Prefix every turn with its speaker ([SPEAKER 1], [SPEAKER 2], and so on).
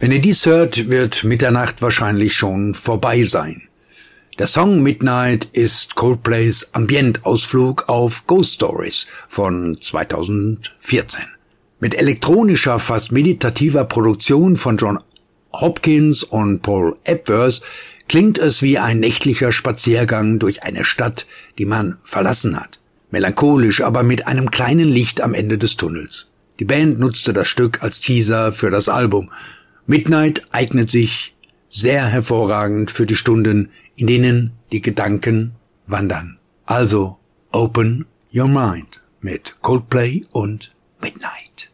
[SPEAKER 1] Wenn ihr dies hört, wird Mitternacht wahrscheinlich schon vorbei sein. Der Song Midnight ist Coldplays Ambientausflug auf Ghost Stories von 2014. Mit elektronischer, fast meditativer Produktion von John Hopkins und Paul Epworth klingt es wie ein nächtlicher Spaziergang durch eine Stadt, die man verlassen hat. Melancholisch, aber mit einem kleinen Licht am Ende des Tunnels. Die Band nutzte das Stück als Teaser für das Album. Midnight eignet sich sehr hervorragend für die Stunden, in denen die Gedanken wandern. Also, open your mind mit Coldplay und Midnight.